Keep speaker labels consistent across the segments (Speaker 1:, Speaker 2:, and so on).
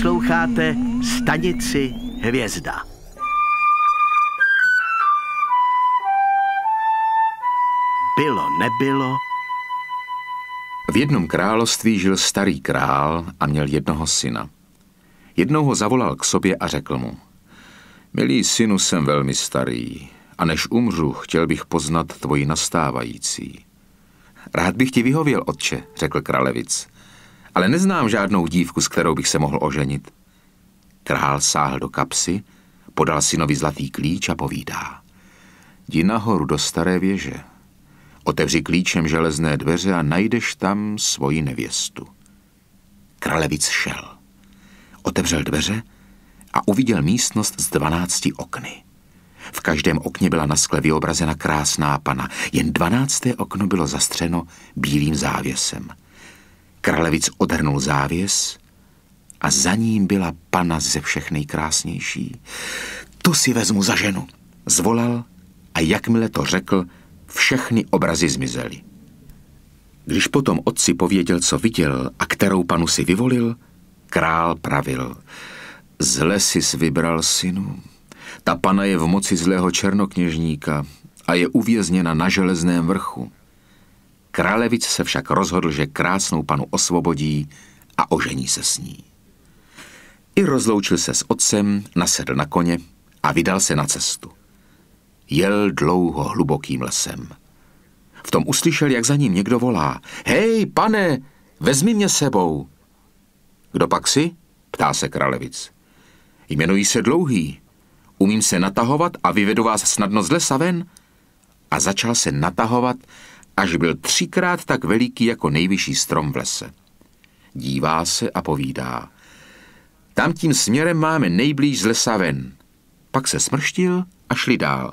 Speaker 1: Posloucháte Stanici Hvězda. Bylo, nebylo.
Speaker 2: V jednom království žil starý král a měl jednoho syna. Jednou ho zavolal k sobě a řekl mu: Milý synu, jsem velmi starý a než umřu, chtěl bych poznat tvoji nastávající. Rád bych ti vyhověl, otče, řekl kralevic, ale neznám žádnou dívku, s kterou bych se mohl oženit. Král sáhl do kapsy, podal synovi zlatý klíč a povídá: Jdi nahoru do staré věže. Otevři klíčem železné dveře a najdeš tam svoji nevěstu. Kralevic šel. Otevřel dveře a uviděl místnost s 12 okny. V každém okně byla na skle vyobrazena krásná pana, jen 12. okno bylo zastřeno bílým závěsem. Kralevic odhrnul závěs a za ním byla pana ze všech nejkrásnější. Tu si vezmu za ženu, zvolal a jakmile to řekl, všechny obrazy zmizely. Když potom otci pověděl, co viděl a kterou panu si vyvolil, král pravil: Zle sis vybral, synu. Ta pana je v moci zlého černokněžníka a je uvězněna na železném vrchu. Kralevic se však rozhodl, že krásnou panu osvobodí a ožení se s ní. I rozloučil se s otcem, nasedl na koně a vydal se na cestu. Jel dlouho hlubokým lesem. V tom uslyšel, jak za ním někdo volá: Hej, pane, vezmi mě sebou. Kdo pak jsi? Ptá se kralevic. Jmenuji se Dlouhý. Umím se natahovat a vyvedu vás snadno z lesa ven? A začal se natahovat, až byl 3krát tak veliký jako nejvyšší strom v lese. Dívá se a povídá: Tam tím směrem máme nejblíž z lesa ven. Pak se smrštil a šli dál.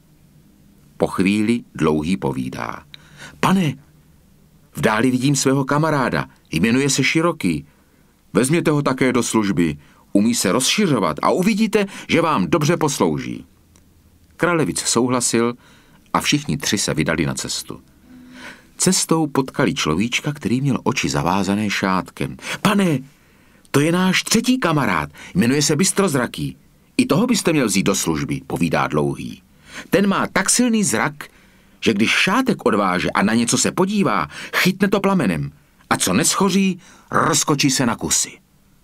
Speaker 2: Po chvíli Dlouhý povídá: Pane, v dáli vidím svého kamaráda, jmenuje se Široký. Vezměte ho také do služby, umí se rozšiřovat a uvidíte, že vám dobře poslouží. Kralevic souhlasil a všichni 3 se vydali na cestu. Cestou potkali človíčka, který měl oči zavázané šátkem. Pane, to je náš 3. kamarád, jmenuje se Bystrozraký. I toho byste měl vzít do služby, povídá Dlouhý. Ten má tak silný zrak, že když šátek odváže a na něco se podívá, chytne to plamenem a co neschoří, rozkočí se na kusy.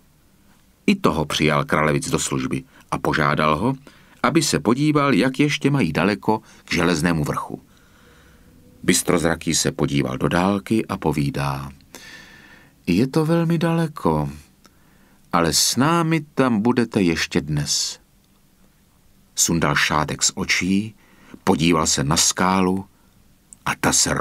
Speaker 2: I toho přijal kralevic do služby a požádal ho, aby se podíval, jak ještě mají daleko k železnému vrchu. Bystrozraký se podíval do dálky a povídá: Je to velmi daleko, ale s námi tam budete ještě dnes. Sundal šátek z očí, podíval se na skálu a ta se